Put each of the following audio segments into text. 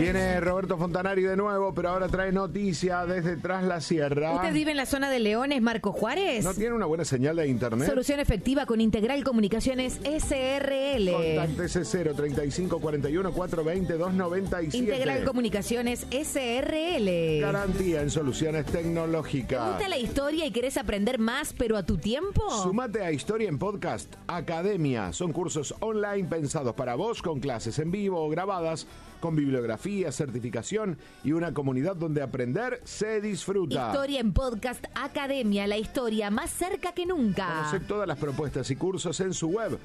Viene Roberto Fontanari de nuevo, pero ahora trae noticia desde Tras la Sierra. ¿Usted vive en la zona de Leones, Marco Juárez? ¿No tiene una buena señal de internet? Solución efectiva con Integral Comunicaciones SRL. Contáctese 035 41 420 297. Integral Comunicaciones SRL. Garantía en soluciones ¿Te tecnológicas. gusta la historia y querés aprender más, pero a tu tiempo? Sumate a Historia en Podcast Academia. Son cursos online pensados para vos, con clases en vivo o grabadas, con bibliografía, certificación y una comunidad donde aprender se disfruta. Historia en Podcast Academia, la historia más cerca que nunca. Conoce todas las propuestas y cursos en su web,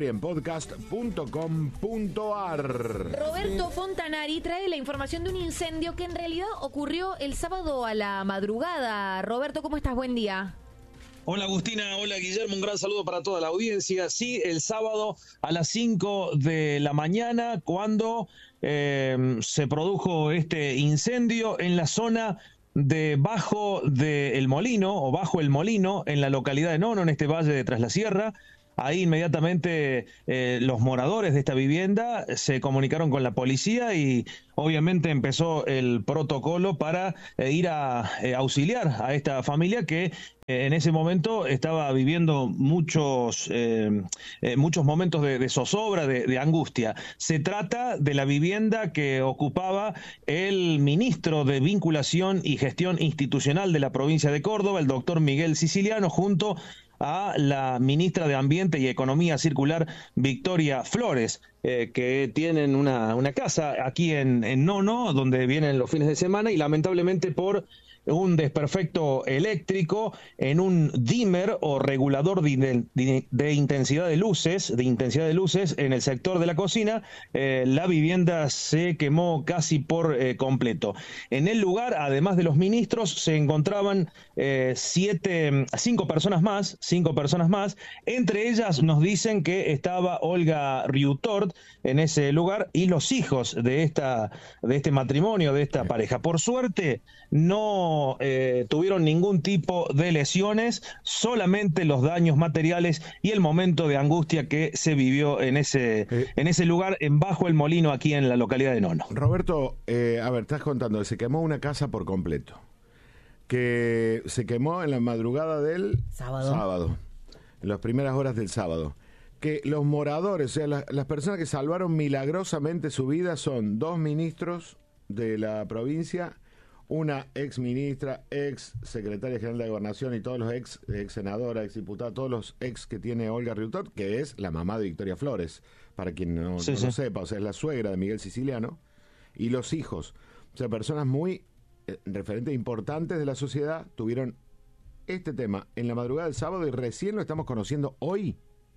historiaenpodcast.com.ar. Roberto Fontanari trae la información de un incendio que en realidad ocurrió el sábado a la madrugada. Roberto, ¿cómo estás? Buen día. Hola Agustina, hola Guillermo, un gran saludo para toda la audiencia. Sí, el sábado a las 5 de la mañana, cuando se produjo este incendio en la zona debajo del molino, o bajo el molino, en la localidad de Nono, en este valle de Tras la Sierra. Ahí inmediatamente los moradores de esta vivienda se comunicaron con la policía y obviamente empezó el protocolo para ir a auxiliar a esta familia que en ese momento estaba viviendo muchos momentos de zozobra, de angustia. Se trata de la vivienda que ocupaba el ministro de Vinculación y Gestión Institucional de la provincia de Córdoba, el doctor Miguel Siciliano, junto a la ministra de Ambiente y Economía Circular, Victoria Flores, que tienen una casa aquí en Nono, donde vienen los fines de semana, y lamentablemente por un desperfecto eléctrico en un dimmer o regulador de intensidad de luces en el sector de la cocina, la vivienda se quemó casi por completo. En el lugar, además de los ministros, se encontraban 5 personas más. Entre ellas nos dicen que estaba Olga Riutort en ese lugar y los hijos de este matrimonio, de esta pareja. Por suerte no tuvieron ningún tipo de lesiones, solamente los daños materiales y el momento de angustia que se vivió en ese lugar, bajo el molino, aquí en la localidad de Nono. Roberto, a ver, estás contando que se quemó una casa por completo, que se quemó en la madrugada del sábado, en las primeras horas del sábado, que los moradores, o sea, las personas que salvaron milagrosamente su vida son 2 ministros de la provincia, una ex ministra, ex secretaria general de Gobernación y todos los ex senadora, ex diputada, todos los ex que tiene Olga Riutort, que es la mamá de Victoria Flores, para quien no lo sepa, o sea, es la suegra de Miguel Siciliano, y los hijos, o sea, personas muy referentes importantes de la sociedad, tuvieron este tema en la madrugada del sábado y recién lo estamos conociendo hoy.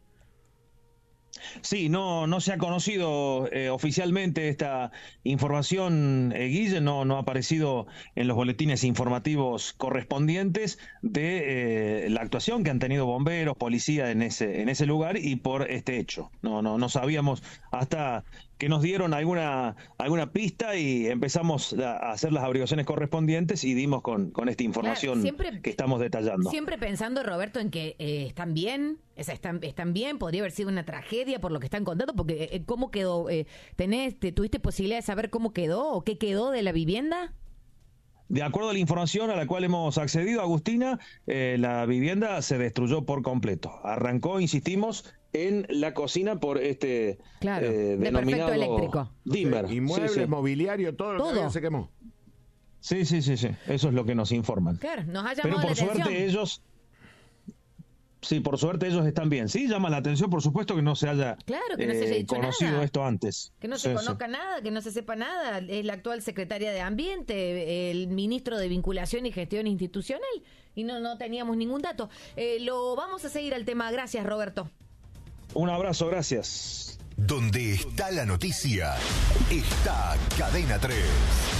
Sí, no se ha conocido oficialmente esta información, Guille, no ha aparecido en los boletines informativos correspondientes de la actuación que han tenido bomberos, policía en ese lugar y por este hecho. No sabíamos hasta que nos dieron alguna pista y empezamos a hacer las averiguaciones correspondientes y dimos con esta información que estamos detallando. Siempre pensando, Roberto, en que están bien, están bien, podría haber sido una tragedia por lo que están contando, porque ¿cómo quedó? ¿Tuviste posibilidad de saber cómo quedó o qué quedó de la vivienda? De acuerdo a la información a la cual hemos accedido, Agustina, la vivienda se destruyó por completo. Arrancó, insistimos, en la cocina por denominado eléctrico. dimmer. Sí, inmuebles, mobiliario, todo lo que se quemó. Sí. Eso es lo que nos informan. Claro, nos ha llamado Pero por la atención. suerte ellos... Sí, por suerte ellos están bien. Sí, llama la atención, por supuesto, que no se haya, que no se haya dicho conocido nada. esto antes. Que no se conozca nada, que no se sepa nada. Es la actual secretaria de Ambiente, el ministro de Vinculación y Gestión Institucional, y no teníamos ningún dato. Lo vamos a seguir al tema. Gracias, Roberto. Un abrazo, gracias. Donde está la noticia, está Cadena 3.